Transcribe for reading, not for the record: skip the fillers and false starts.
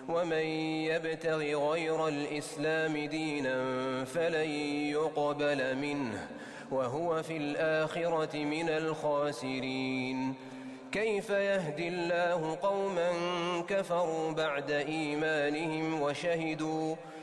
ومن يبتغ غير الإسلام دينا فلن يقبل منه وهو في الآخرة من الخاسرين. كيف يهدي الله قوما كفروا بعد إيمانهم